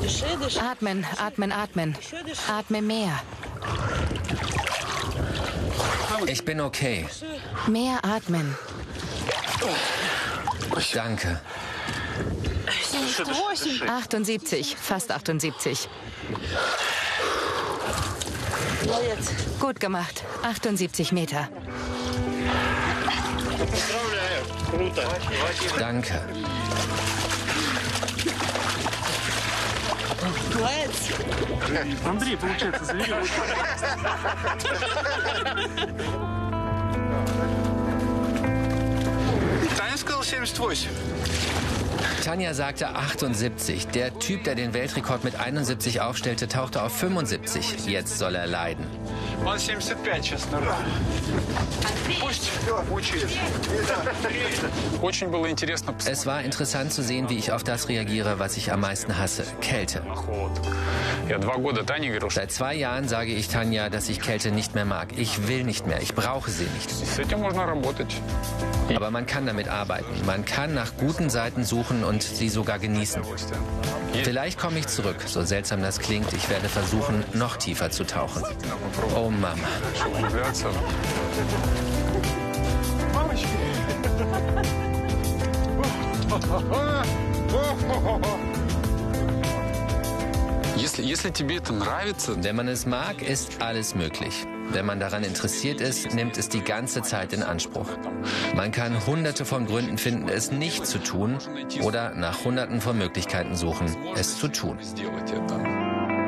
Atmen, atmen, atmen. Atme mehr. Ich bin okay. Mehr atmen. Danke. 78, fast 78. Gut gemacht. 78 Meter. Danke. Андрей, получается, заверил. Таня сказал 78. Tanja sagte 78. Der Typ, der den Weltrekord mit 71 aufstellte, tauchte auf 75. Jetzt soll er leiden. Он 75 сейчас, наверное. Пусть учит. Очень было интересно. Es war interessant zu sehen, wie ich auf das reagiere, was ich am meisten hasse. Kälte. Я 2 года Тане говорил, что Seit 2 Jahren sage ich Tanja, dass ich Kälte nicht mehr mag. Ich will nicht mehr. Ich brauche sie nicht. с этим можно работать. Aber man kann damit arbeiten. Man kann nach guten Seiten suchen und sie sogar genießen. Vielleicht komme ich zurück, so seltsam das klingt. Ich werde versuchen, noch tiefer zu tauchen. Oh Mama. Если тебе это нравится, Wenn man es mag, ist alles möglich. Wenn man daran interessiert ist, nimmt es die ganze Zeit in Anspruch. Man kann hunderte von Gründen finden, es nicht zu tun oder nach hunderten von Möglichkeiten suchen, es zu tun. сделать это.